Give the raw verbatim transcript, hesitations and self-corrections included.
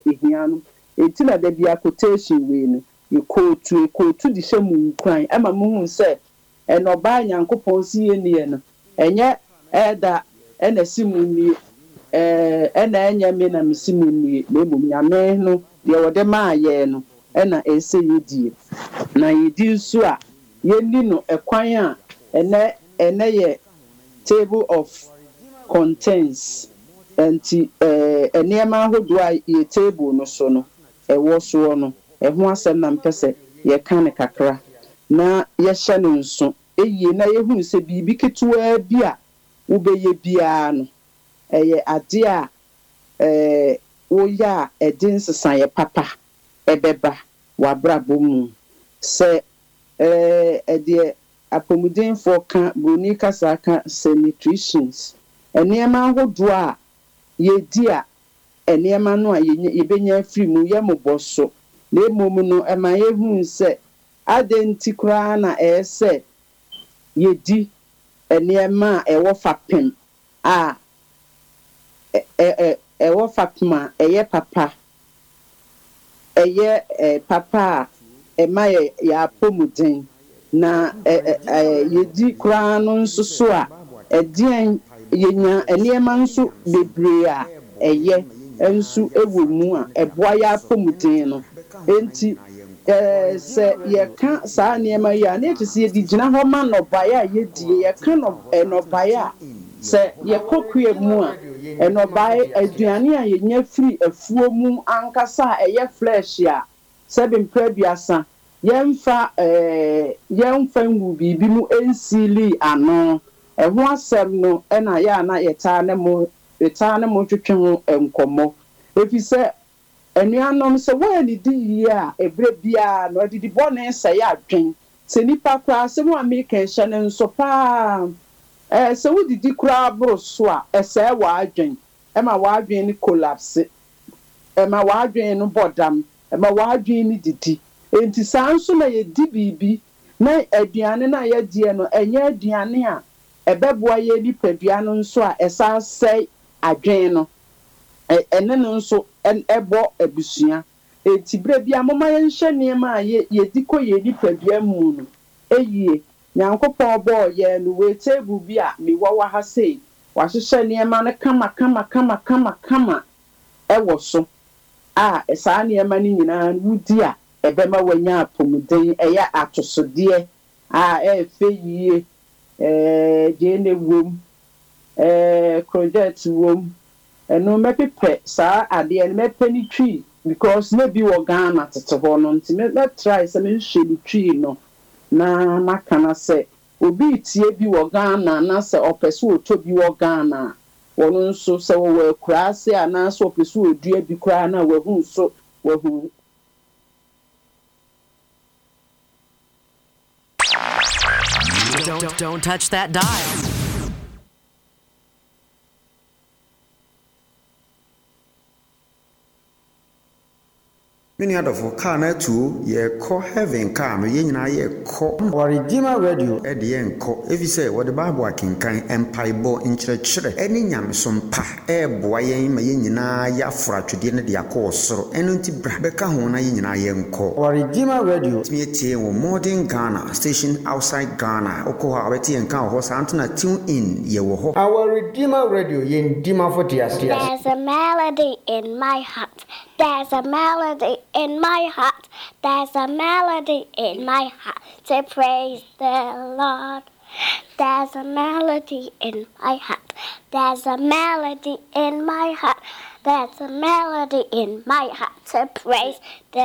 ehia no enti na da bia quotation we no ye quote e quote di hye mu nkran ama mu hu se eno ba Nyankopon si ye ne no enye eda ena simu ni eh ena enye me na mesimu ni na emu nyame no de wode ma ye no ena ese yedie na yedi nso a yendi no ekwan a ene ene ye table of contents enti eh enema ahodo a ye table no so no ewo so no eho asem na mpese ye kan ne kakra na ye hye no nso eyi na ye hu se bibi ketewa bi a wo beye bia no eye ade a eh wo ya edin sesan ye papa ebeba wabrabo mu se eh ede apomuden for kan boni kasa kan se nutritions enema ahodo a ye di a enema no a ye benya free mu ye moboso na emom no ema ye hu se adenti kura na ese ye di enema ewo fapem a e e ewo fapema eye papa eye eh, papa ema ye ya pomuden na ye di kura no nso so a edien yenya enema nso bebre a eye enso ewo mu a eboa ya pomuden no enti eh se ye ka sa enema ya na etisi ye di gina ho ma no baya ye die ye ka no no baya se ye kokue mu a eno bai aduane a ye nya free afuo mu ankasa eye flesh ya se bi mpra biasa yemfa eh yemfa ngu bibi mu ensili ano eho asem no ena ya na yeta ne mo yeta ne mo twetwe ho enkomo efise enuanom se wo ni di yi a ebre bia no didi bone se ya adwen se nipa kra se mo america hye ne nso pa eh se wo didi kra bro so a ese wa adwen e ma wa adwen ni collapse e ma wa adwen no bodam e ma wa adwen ni didi enti sanso na ye di bibi na aduane na ye die no enye aduane a ebeboa ye ni padua no nso a esa sei adwen no ene no nso ebo abusua enti bre bia moma ye nhye niema a ye diko ye ni padua mu no eyie Nyankopon bo ye no we table bi a me wawa ha sei wa hyehye niema no kama kama kama kama kama ewo so a esa niema ni nyina wudi a ebema wanya apomuden eya atosode a efe yie eh jene wom eh project wom eno mepepe sa ade en mepeni twi because na bi wo Ghana tete ho no nti me try se me hwe twi no na makana se obi tie bi wo Ghana na se opeso oto bi wo Ghana wono nso se wo akura ase ana se opeso odua bi kura na wahu nso wahu. Don't, don't touch that dial. Many other for car na tu ye call heaven car no ye nyina ye call Redeemer Radio e de ye call if you say what the Bible can kan empire bo nkyerɛkyerɛ eni nyamsom pa e boa ye ma ye nyina ya fra twede ne de akɔ soro eno nti bra beka ho na ye nyina ye call Redeemer Radio me tie wo modern Ghana station outside Ghana okɔ ha beti en kan ho santuna tune in ye wo ho. Our Redeemer Radio ye ndima for tias tias. There's a melody in my heart. There's a melody in my heart. There's a melody in my heart to praise the Lord. There's a melody in my heart. There's a melody in my heart. There's a melody in my heart to praise the